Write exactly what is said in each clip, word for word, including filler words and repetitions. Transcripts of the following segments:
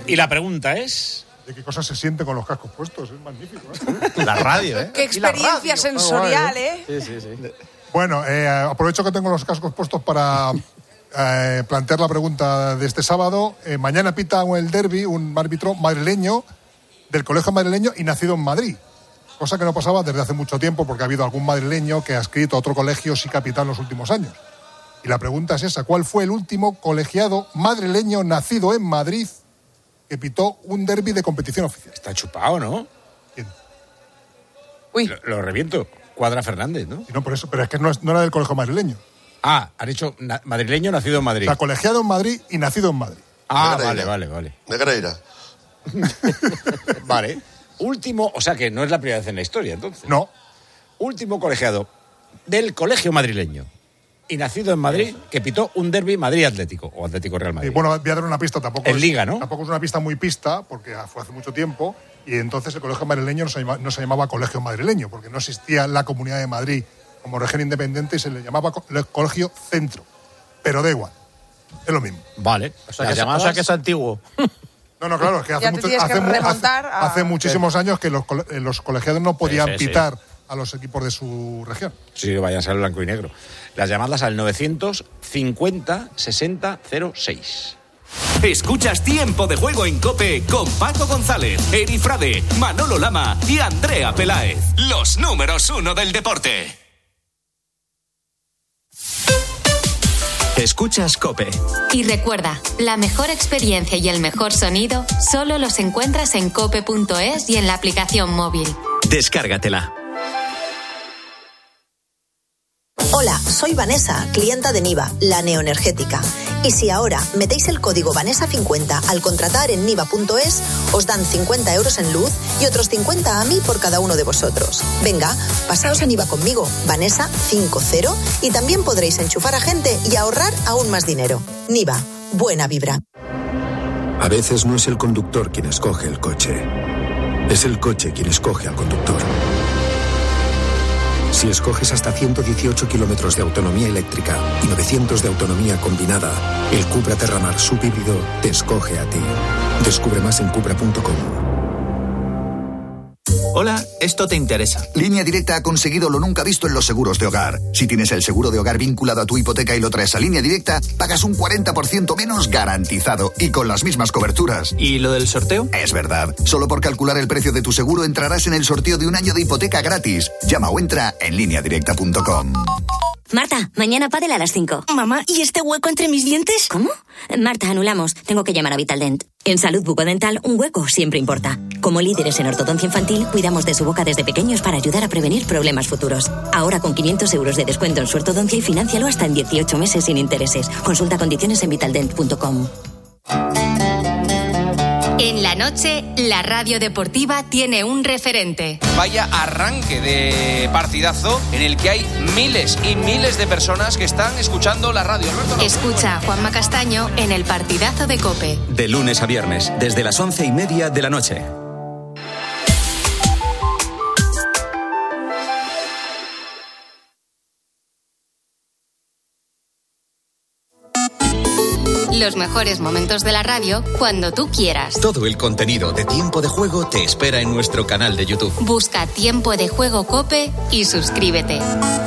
Y la pregunta es... ¿De qué cosas se siente con los cascos puestos? Es magnífico, ¿eh? La radio, ¿eh? Qué experiencia sensorial, ¿eh? Sí, sí, sí. Bueno, eh, aprovecho que tengo los cascos puestos para eh, plantear la pregunta de este sábado. Eh, mañana pita el derbi un árbitro madrileño del colegio madrileño y nacido en Madrid. Cosa que no pasaba desde hace mucho tiempo porque ha habido algún madrileño que ha escrito a otro colegio sí capitán en los últimos años. Y la pregunta es esa, ¿cuál fue el último colegiado madrileño nacido en Madrid que pitó un derbi de competición oficial? Está chupado, ¿no? ¿Quién? Uy. Lo, lo reviento. Cuadra Fernández, ¿no? Y no, por eso, pero es que no, es, no era del colegio madrileño. Ah, han dicho na- madrileño nacido en Madrid. O sea, colegiado en Madrid y nacido en Madrid. Ah, Negreira. vale, vale, vale. Negreira. Vale. Último, o sea que no es la primera vez en la historia, entonces. No. Último colegiado del colegio madrileño y nacido en Madrid que pitó un derbi Madrid Atlético o Atlético Real Madrid. Y bueno, voy a dar una pista, tampoco En es, Liga, ¿no? Tampoco es una pista muy pista, porque fue hace mucho tiempo, y entonces el colegio madrileño no se, llama, no se llamaba colegio madrileño, porque no existía la Comunidad de Madrid como región independiente y se le llamaba co- colegio centro. Pero da igual, es lo mismo. Vale. O sea, Las que, llamadas... o sea que es antiguo. No, no, claro, es que hace, Ya te mucho- tienes que hace, mu- remontar hace- a- hace muchísimos años que los, cole- eh, los colegiados no podían Sí, sí, sí. pitar a los equipos de su región. Sí, vayan a ser blanco y negro. Las llamadas al novecientos cincuenta sesenta cero seis. Escuchas Tiempo de Juego en COPE con Paco González, Eri Frade, Manolo Lama y Andrea Peláez. Los números uno del deporte. Escuchas COPE. Y recuerda, la mejor experiencia y el mejor sonido solo los encuentras en cope punto es y en la aplicación móvil. Descárgatela. Hola, soy Vanessa, clienta de Niva, la neoenergética. Y si ahora metéis el código Vanessa cincuenta al contratar en niva punto es, os dan cincuenta euros en luz y otros cincuenta a mí por cada uno de vosotros. Venga, pasaos a Niva conmigo, Vanessa cincuenta, y también podréis enchufar a gente y ahorrar aún más dinero. Niva, buena vibra. A veces no es el conductor quien escoge el coche, es el coche quien escoge al conductor. Si escoges hasta ciento dieciocho kilómetros de autonomía eléctrica y novecientos de autonomía combinada, el Cupra Terramar subhíbrido te escoge a ti. Descubre más en cupra punto com. Hola, esto te interesa. Línea Directa ha conseguido lo nunca visto en los seguros de hogar. Si tienes el seguro de hogar vinculado a tu hipoteca y lo traes a Línea Directa, pagas un cuarenta por ciento menos garantizado y con las mismas coberturas. ¿Y lo del sorteo? Es verdad. Solo por calcular el precio de tu seguro entrarás en el sorteo de un año de hipoteca gratis. Llama o entra en línea directa punto com. Marta, mañana pádel a las cinco. Mamá, ¿y este hueco entre mis dientes? ¿Cómo? Marta, anulamos. Tengo que llamar a Vitaldent. En salud bucodental, un hueco siempre importa. Como líderes en ortodoncia infantil, cuidamos de su boca desde pequeños para ayudar a prevenir problemas futuros. Ahora con quinientos euros de descuento en su ortodoncia y financialo hasta en dieciocho meses sin intereses. Consulta condiciones en vitaldent punto com. En la noche, la radio deportiva tiene un referente. Vaya arranque de partidazo en el que hay miles y miles de personas que están escuchando la radio. Alberto, Escucha a Juanma Castaño en el partidazo de COPE. De lunes a viernes, desde las once y media de la noche. Los mejores momentos de la radio cuando tú quieras. Todo el contenido de Tiempo de Juego te espera en nuestro canal de YouTube. Busca Tiempo de Juego COPE y suscríbete.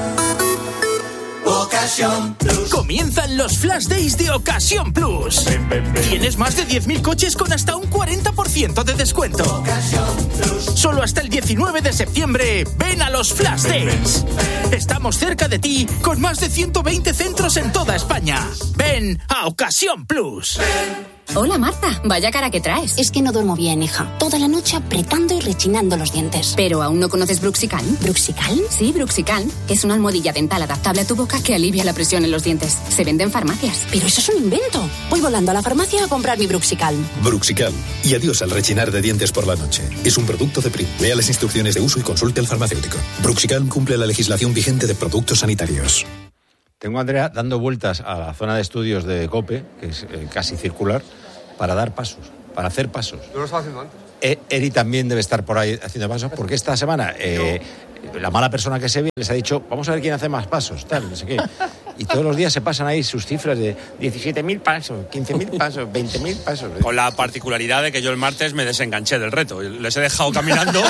Ocasión Plus. Comienzan los Flash Days de Ocasión Plus. Ven, ven, ven. Tienes más de diez mil coches con hasta un cuarenta por ciento de descuento. Ocasión Plus. Solo hasta el diecinueve de septiembre. Ven a los Flash Days. Ven, ven. Estamos cerca de ti con más de ciento veinte centros en toda España. Ven a Ocasión Plus. Ven. Hola Marta, vaya cara que traes. Es que no duermo bien, hija. Toda la noche apretando y rechinando los dientes. ¿Pero aún no conoces Bruxicalm? ¿Bruxicalm? Sí, Bruxicalm, que es una almohadilla dental adaptable a tu boca que alivia la presión en los dientes. Se vende en farmacias. Pero eso es un invento. Voy volando a la farmacia a comprar mi Bruxicalm. Bruxicalm. Y adiós al rechinar de dientes por la noche. Es un producto de Prim. Lea las instrucciones de uso y consulte al farmacéutico. Bruxicalm cumple la legislación vigente de productos sanitarios. Tengo a Andrea dando vueltas a la zona de estudios de COPE, que es eh, casi circular, para dar pasos, para hacer pasos. Yo lo estaba haciendo antes. Eh, Eri también debe estar por ahí haciendo pasos, porque esta semana eh, la mala persona que se ve les ha dicho, vamos a ver quién hace más pasos, tal, no sé qué. Y todos los días se pasan ahí sus cifras de diecisiete mil pasos, quince mil pasos, veinte mil pasos. Con la particularidad de que yo el martes me desenganché del reto. Les he dejado caminando.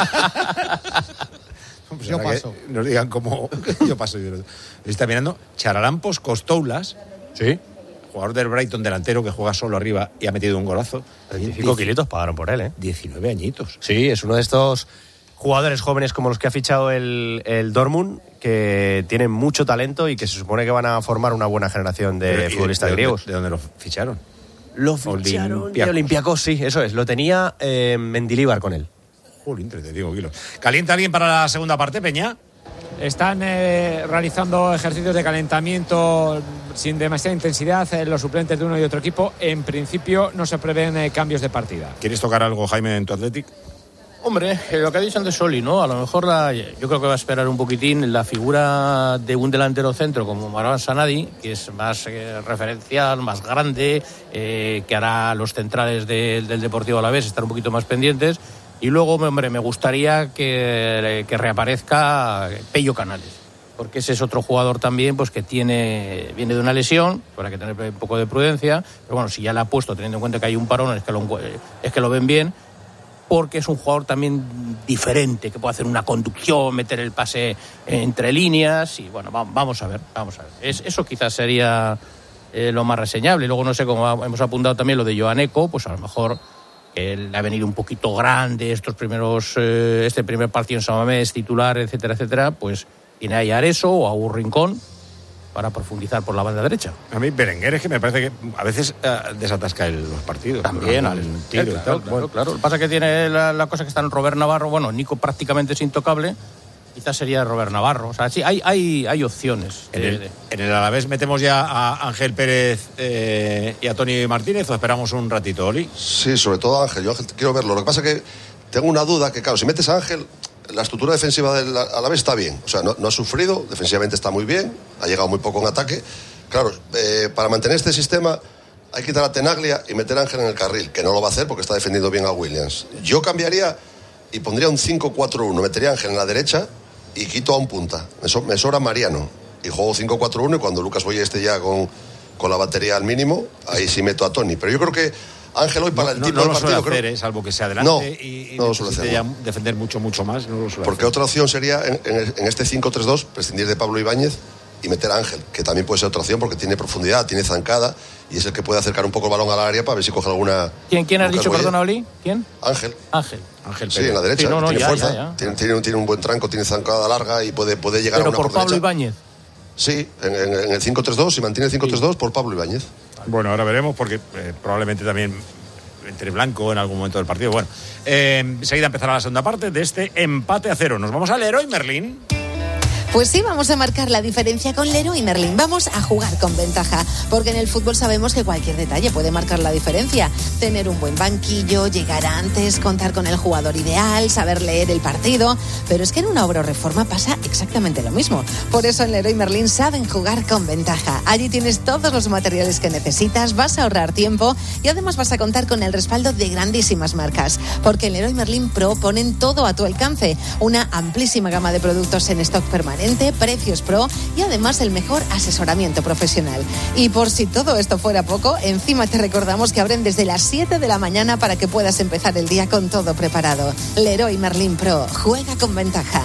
Pues yo paso. Nos digan cómo yo paso. Está mirando Charalampos Costoulas. Sí. Jugador del Brighton, delantero que juega solo arriba y ha metido un golazo. veinticinco kilitos pagaron por él, ¿eh? diecinueve añitos. Sí, es uno de estos jugadores jóvenes como los que ha fichado el, el Dortmund, que tienen mucho talento y que se supone que van a formar una buena generación de Pero, futbolistas de, griegos. ¿De dónde lo ficharon? Lo ficharon Olympiacos. de Olympiacos, sí, eso es. Lo tenía eh, Mendilibar con él. Jolín, te digo, kilos. ¿Calienta alguien para la segunda parte, Peña? Están eh, realizando ejercicios de calentamiento sin demasiada intensidad eh, los suplentes de uno y otro equipo. En principio no se prevén eh, cambios de partida. ¿Quieres tocar algo, Jaime, en tu Athletic? Hombre, eh, lo que ha dicho antes Soli, ¿no? A lo mejor la, yo creo que va a esperar un poquitín la figura de un delantero centro como Marwan Sanadi, que es más eh, referencial, más grande, eh, que hará los centrales de, del Deportivo Alavés estar un poquito más pendientes. Y luego, hombre, me gustaría que, que reaparezca Pello Canales, porque ese es otro jugador también pues que tiene viene de una lesión, habrá que tener un poco de prudencia, pero bueno, si ya le ha puesto, teniendo en cuenta que hay un parón, es que lo, es que lo ven bien, porque es un jugador también diferente, que puede hacer una conducción, meter el pase entre líneas, y bueno, vamos a ver, vamos a ver. Es, eso quizás sería eh, lo más reseñable. Y luego, no sé, como hemos apuntado también lo de Joan Eco, pues a lo mejor él ha venido un poquito grande estos primeros eh, este primer partido en San Mamés, titular, etcétera, etcétera, pues tiene ahí a Areso o a un Rincón para profundizar por la banda derecha. A mí Berenguer es que me parece que a veces uh, desatasca el, los partidos. También, al tiro claro, y tal. Claro, Bueno. claro. Lo que pasa es que tiene la, la cosa que está en Robert Navarro, bueno, Nico prácticamente es intocable, quizás sería Robert Navarro. O sea, sí, hay, hay, hay opciones. En de, el, de... en el Alavés metemos ya a Ángel Pérez eh, y a Toni Martínez, o esperamos un ratito, Oli. Sí, sobre todo Ángel. Yo Ángel quiero verlo. Lo que pasa es que tengo una duda, que claro, si metes a Ángel, la estructura defensiva del Alavés está bien. O sea, no, no ha sufrido, defensivamente está muy bien, ha llegado muy poco en ataque. Claro, eh, para mantener este sistema hay que quitar a Tenaglia y meter a Ángel en el carril, que no lo va a hacer porque está defendiendo bien a Williams. Yo cambiaría y pondría un cinco cuatro uno, metería a Ángel en la derecha y quito a un punta. Me, so, me sobra Mariano. Y juego cinco cuatro uno y cuando Lucas Boye esté ya con, con la batería al mínimo, ahí sí meto a Toni. Pero yo creo que Ángel hoy para no, el tipo no, no de partido... lo suele hacer, creo... eh, salvo que sea adelante no, y, y no lo suele necesite hacer, ya no. defender mucho, mucho más. No lo suele Porque hacer. otra opción sería, en, en, en este cinco tres dos, prescindir de Pablo Ibáñez y meter a Ángel, que también puede ser otra opción porque tiene profundidad, tiene zancada y es el que puede acercar un poco el balón al área para ver si coge alguna... ¿Quién, quién has Lucas dicho, Boye. perdona, Oli? ¿Quién? Ángel. Ángel. Ángel Sí, en la derecha, Sí, no, no, tiene ya, fuerza, ya, ya. Tiene, tiene, tiene un buen tranco, tiene zancada larga y puede, puede llegar Pero a una por por Pablo derecha. Ibáñez. Sí, en, en, en el cinco tres dos, si mantiene el cinco tres dos, por Pablo Ibáñez. Bueno, ahora veremos porque eh, probablemente también entre blanco en algún momento del partido. Bueno, eh, enseguida empezará la segunda parte de este empate a cero. Nos vamos al Leroy Merlin. Pues sí, vamos a marcar la diferencia con Leroy Merlin. Vamos a jugar con ventaja, porque en el fútbol sabemos que cualquier detalle puede marcar la diferencia. Tener un buen banquillo, llegar antes, contar con el jugador ideal, saber leer el partido. Pero es que en una obra o reforma pasa exactamente lo mismo. Por eso en Leroy Merlin saben jugar con ventaja. Allí tienes todos los materiales que necesitas, vas a ahorrar tiempo y además vas a contar con el respaldo de grandísimas marcas. Porque en Leroy Merlin Pro ponen todo a tu alcance. Una amplísima gama de productos en stock permanente, precios pro y además el mejor asesoramiento profesional. Y por si todo esto fuera poco, encima te recordamos que abren desde las siete de la mañana para que puedas empezar el día con todo preparado. Leroy Merlin Pro, juega con ventaja.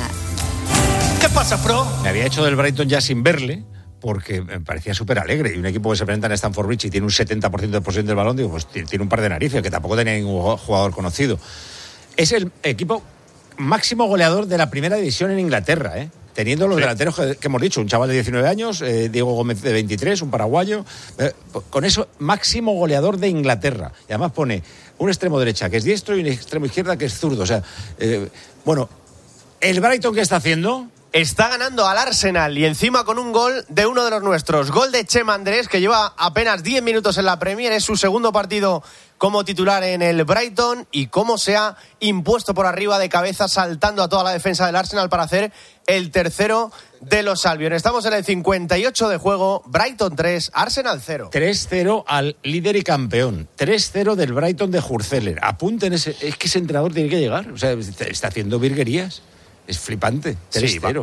¿Qué pasa, Pro? Me había hecho del Brighton ya sin verle, porque me parecía súper alegre. Y un equipo que se presenta en Stamford Bridge y tiene un setenta por ciento de posesión del balón, digo, pues tiene un par de narices, que tampoco tenía ningún jugador conocido. Es el equipo máximo goleador de la primera división en Inglaterra, ¿eh? Teniendo los sí. delanteros que, que hemos dicho, un chaval de diecinueve años, eh, Diego Gómez de veintitrés, un paraguayo. Eh, con eso, máximo goleador de Inglaterra. Y además pone un extremo derecha que es diestro y un extremo izquierda que es zurdo. O sea, eh, bueno, ¿el Brighton qué está haciendo? Está ganando al Arsenal y encima con un gol de uno de los nuestros. Gol de Chema Andrés, que lleva apenas diez minutos en la Premier. Es su segundo partido como titular en el Brighton y cómo se ha impuesto por arriba de cabeza, saltando a toda la defensa del Arsenal para hacer el tercero de los Albion. Estamos en el cincuenta y ocho de juego. Brighton tres, Arsenal cero. tres cero al líder y campeón. tres cero del Brighton de Hurzeler. Apunten ese... Es que ese entrenador tiene que llegar. O sea, está haciendo virguerías. Es flipante. tres cero. Sí,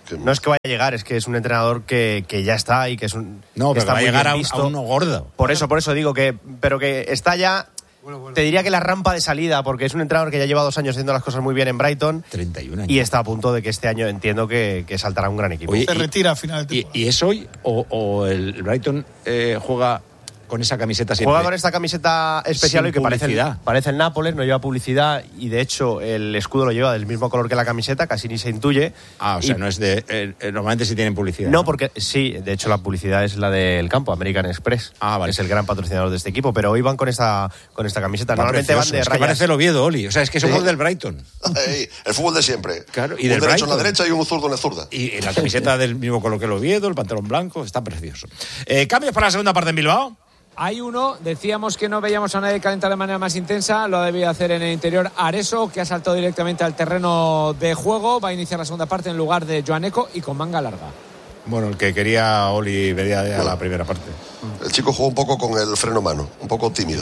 No es que vaya a llegar, es que es un entrenador que, que ya está y que es un. No, que pero está va a muy llegar bien a, un- visto. a uno gordo. Por eso, por eso digo que. Pero que está ya. Te diría que la rampa de salida, porque es un entrenador que ya lleva dos años haciendo las cosas muy bien en Brighton. treinta y un años. Y está a punto de que este año entiendo que, que saltará un gran equipo. Oye, Se y- retira a final de ¿Y, temporada. y es hoy o, o el Brighton eh, juega con esa camiseta siempre? Juega con esta camiseta especial Sin hoy que parece el, publicidad. parece el Nápoles, no lleva publicidad y de hecho el escudo lo lleva del mismo color que la camiseta, casi ni se intuye. Ah, o sea, Y- no es de... eh, eh, normalmente sí tienen publicidad. No, porque sí, de hecho la publicidad es la del campo, American Express. Ah, vale. Es el gran patrocinador de este equipo, pero hoy van con esta, con esta camiseta. Va Normalmente van precioso, de es que rayas. parece el Oviedo, Oli. O sea, es que somos Sí. del Brighton. Ey, el fútbol de siempre. Claro, y un del derecho en la Brighton. derecha y un zurdo en la zurda. Y en la camiseta del mismo color que el Oviedo, el pantalón blanco, está precioso. Eh, ¿Cambios para la segunda parte en Bilbao? Hay uno, decíamos que no veíamos a nadie calentar de manera más intensa, lo ha debido hacer en el interior Areso, que ha saltado directamente al terreno de juego, va a iniciar la segunda parte en lugar de Joaneco y con manga larga. Bueno, el que quería Oli vería a la primera parte. El chico jugó un poco con el freno mano, un poco tímido.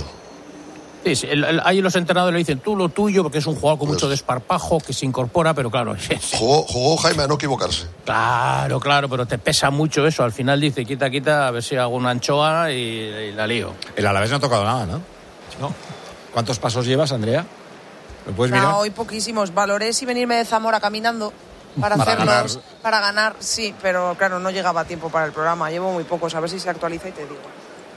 Sí, sí, el- el- ahí los entrenadores le dicen tú lo tuyo, porque es un jugador con mucho desparpajo que se incorpora, pero claro, Jugó, jugó Jaime a no equivocarse. claro, claro, pero te pesa mucho eso. Al final dice quita, quita, a ver si hago una anchoa y, y la lío. El Alavés no ha tocado nada, ¿no? No. ¿Cuántos pasos llevas, Andrea? ¿Lo puedes mirar? No, hoy poquísimos. Valoré si venirme de Zamora caminando para, Para hacerlos, ganar. para ganar, sí, pero claro, no llegaba a tiempo para el programa. Llevo muy pocos, a ver si se actualiza y te digo.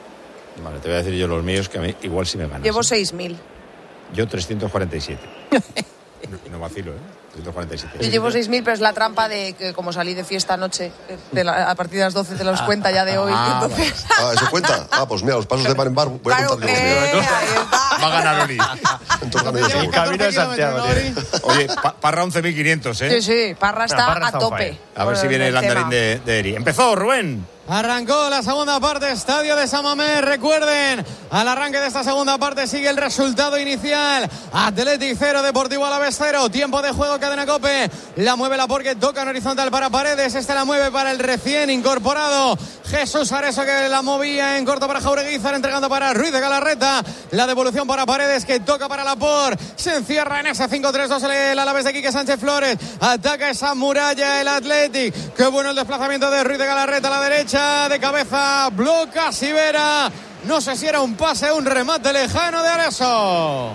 Vale, te voy a decir yo los míos, que a mí igual sí me van. Llevo seis mil. Yo trescientos cuarenta y siete. no, no vacilo, ¿eh? trescientos cuarenta y siete. Yo llevo seis mil, pero es la trampa de que como salí de fiesta anoche, de la- a partir de las doce te los cuenta ya de hoy. Ah, entonces, Ah, ¿eso cuenta? Ah, pues mira, los pasos de bar en bar voy a claro, contar yo los eh, míos. ahí está. Va a ganar Oli. Entonces gano yo El seguro. camino de Santiago. tiene. Oye, pa- Parra once mil quinientos, ¿eh? Sí, sí, Parra está Parra a está on tope. fire. A ver si Por viene el tema. andarín de, de Eri. Empezó, Rubén. Arrancó la segunda parte, Estadio de San Mamés. Recuerden, al arranque de esta segunda parte sigue el resultado inicial. Athletic cero, Deportivo Alavés cero. Tiempo de juego, Cadena COPE. La mueve la porque toca en horizontal para Paredes. Esta la mueve para el recién incorporado Jesús Areso, que la movía en corto para Jaureguizar, entregando para Ruiz de Galarreta. La devolución para Paredes, que toca para Laporte. Se encierra en ese cinco tres dos el Alavés de Quique Sánchez Flores. Ataca esa muralla el Athletic. Qué bueno el desplazamiento de Ruiz de Galarreta a la derecha. De cabeza, bloca Sivera. No sé si era un pase o un remate lejano de Areso.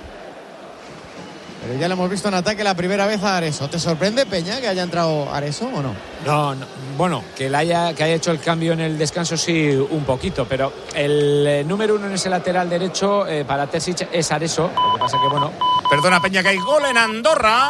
Pero ya lo hemos visto en ataque la primera vez a Areso. ¿Te sorprende, Peña, que haya entrado Areso o no? No, no, bueno, que, la haya, que haya hecho el cambio en el descanso sí, un poquito, pero el eh, número uno en ese lateral derecho eh, para Terzic es Areso. Lo que pasa que, bueno... Perdona, Peña, que hay gol en Andorra.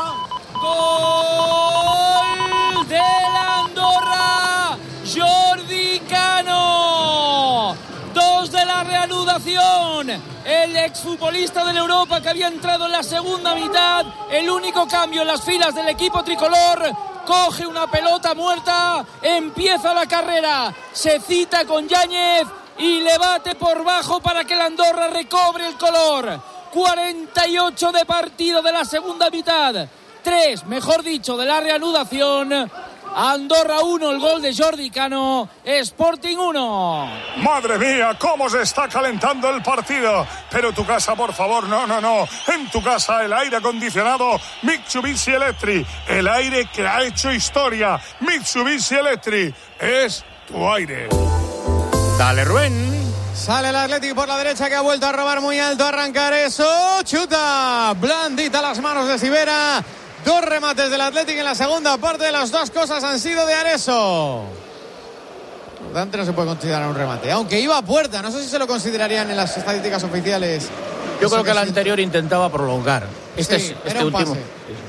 ¡Gol de la Andorra! Jordi Cano. Dos de la reanudación. El exfutbolista de la Europa que había entrado en la segunda mitad. El único cambio en las filas del equipo tricolor. Coge una pelota muerta. Empieza la carrera. Se cita con Yáñez y le bate por bajo para que la Andorra recobre el color. cuarenta y ocho de partido de la segunda mitad. tres, mejor dicho, de la reanudación. Andorra uno, el gol de Jordi Cano. Sporting uno. Madre mía, cómo se está calentando el partido. Pero tu casa, por favor, no, no, no. En tu casa el aire acondicionado Mitsubishi Electric. El aire que ha hecho historia. Mitsubishi Electric. Es tu aire. Dale, Rubén. Sale el Athletic por la derecha, que ha vuelto a robar muy alto. Arrancar eso. Chuta. Blandita las manos de Sivera. Dos remates del Athletic en la segunda parte. Las dos cosas han sido de Areso. Por tanto, no se puede considerar un remate. Aunque iba a puerta. No sé si se lo considerarían en las estadísticas oficiales. Yo Eso creo que el sí. anterior intentaba prolongar. Este, Sí, es, este era un último. pase.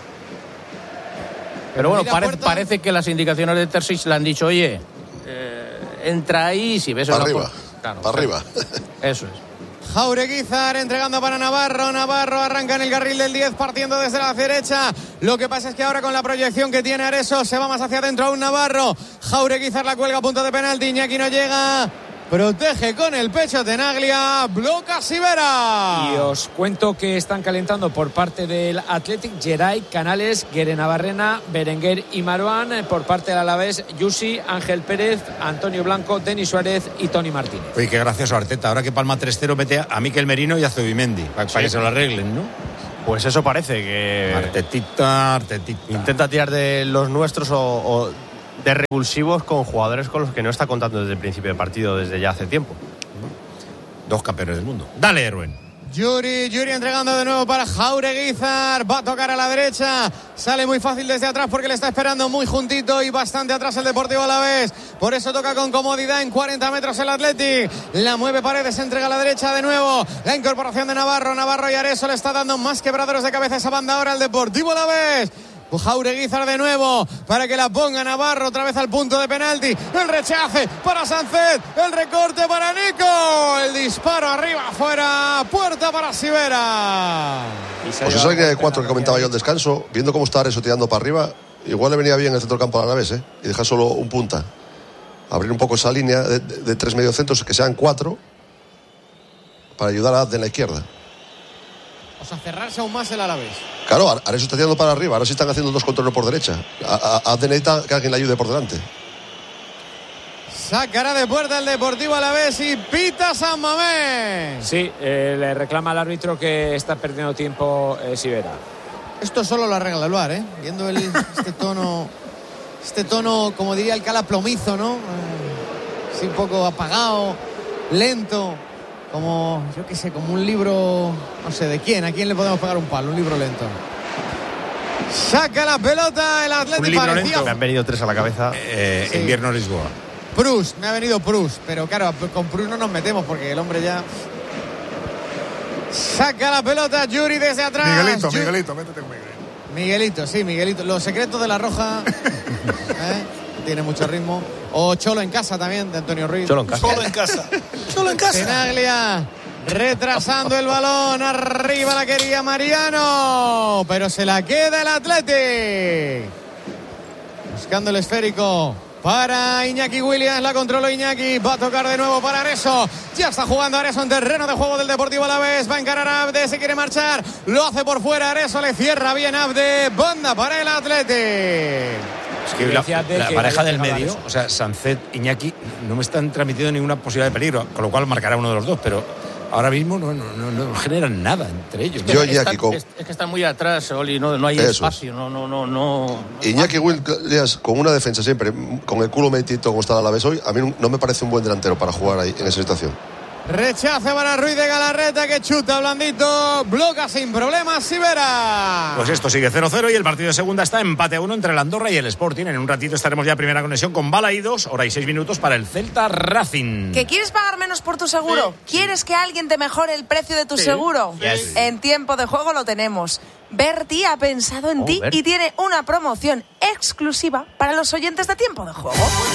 Pero bueno, mira, parece, puerta. parece que las indicaciones de Terzic le han dicho, oye, eh, entra ahí, si ves... Para una arriba, pu- Claro, para arriba. Eso es. Jaureguizar entregando para Navarro. Navarro arranca en el carril del diez, partiendo desde la derecha. Lo que pasa es que ahora con la proyección que tiene Areso se va más hacia adentro a un Navarro. Jaureguizar la cuelga a punto de penalti. Iñaki no llega. Protege con el pecho Tenaglia. Bloca Sivera. Y os cuento que están calentando por parte del Athletic Geray, Canales, Guerenabarrena, Berenguer y Maruán. Por parte del Alavés, Yusi, Ángel Pérez, Antonio Blanco, Denis Suárez y Toni Martínez. Oye, qué gracioso Arteta. Ahora que Palma tres cero mete a Mikel Merino y a Zubimendi. Para, para que se lo arreglen, ¿no? Pues eso parece que... Artetita, Artetita. Intenta tirar de los nuestros o, o de revulsivos con jugadores con los que no está contando desde el principio del partido, desde ya hace tiempo. Dos campeones del mundo. Dale, Erwin. Yuri, Yuri entregando de nuevo para Jaureguizar, va a tocar a la derecha, sale muy fácil desde atrás porque le está esperando muy juntito y bastante atrás el Deportivo Alavés, por eso toca con comodidad en cuarenta metros el Athletic, la mueve Paredes, entrega a la derecha de nuevo, la incorporación de Navarro, Navarro y Areso le está dando más quebraderos de cabeza esa banda ahora al Deportivo Alavés. Jaureguizar de nuevo para que la ponga Navarro otra vez al punto de penalti, el rechace para Sánchez, el recorte para Nico, el disparo arriba afuera, puerta para Sivera. Pues esa línea de cuatro que comentaba yo al descanso, viendo cómo está Areso tirando para arriba, igual le venía bien el centro del campo al Alavés, ¿eh? Y dejar solo un punta, abrir un poco esa línea de, de, de tres mediocentros, que sean cuatro, para ayudar a Abde en la izquierda. O sea, cerrarse aún más el Alavés. Claro, Areso está tirando para arriba, ahora sí están haciendo dos controles por derecha. Abde necesita que alguien le ayude por delante. Sacará de puerta el Deportivo Alavés y pita San Mamés. Sí, eh, le reclama al árbitro que está perdiendo tiempo eh, Sivera. Esto solo lo arregla el V A R, ¿eh? Viendo el, este tono, este tono, como diría el Cala, plomizo, ¿no? Eh, sí, un poco apagado, lento. Como, yo qué sé, como un libro, no sé, ¿de quién? ¿A quién le podemos pegar un palo? Un libro lento. Saca la pelota el Atlético. Un libro lento. Me han venido tres a la cabeza. Eh, Sí. Invierno Lisboa. Proust, me ha venido Proust. Pero claro, con Proust no nos metemos porque el hombre ya... Saca la pelota Yuri desde atrás. Miguelito, Yuri. Miguelito, métete con Miguelito. Miguelito, sí, Miguelito. Los secretos de la Roja. ¿eh? Tiene mucho ritmo. O Cholo en casa también, de Antonio Ruiz. Cholo en casa. Solo en casa. Solo en casa. Tenaglia retrasando el balón. Arriba la quería Mariano. Pero se la queda el Athletic. Buscando el esférico para Iñaki Williams. La controló Iñaki. Va a tocar de nuevo para Areso. Ya está jugando Areso en terreno de juego del Deportivo Alavés. Va a encarar a Abde. Se quiere marchar. Lo hace por fuera. Areso le cierra bien Abde. Banda para el Athletic. Es que la, la pareja del medio, o sea, Sánchez, Iñaki, no me están transmitiendo ninguna posibilidad de peligro, con lo cual marcará uno de los dos, pero ahora mismo no, no, no, no generan nada entre ellos. Yo, es, Iñaki, que con... es, es que están muy atrás, Oli, no, no hay Eso. espacio, no, no, no, no. Iñaki Williams, con una defensa siempre, con el culo metito como está el Alavés hoy, a mí no me parece un buen delantero para jugar ahí en esa situación. Rechace para Ruiz de Galarreta que chuta blandito, bloca sin problemas Sivera. Pues esto sigue cero cero y el partido de segunda está empate a uno entre el Andorra y el Sporting. En un ratito estaremos ya en primera conexión con Balaídos, hora y seis minutos para el Celta Racing. ¿Que quieres pagar menos por tu seguro? Sí. ¿Quieres que alguien te mejore el precio de tu Sí. seguro? Yes. En Tiempo de Juego lo tenemos. Berti ha pensado en Oh, ti Berti. y tiene una promoción exclusiva para los oyentes de Tiempo de Juego.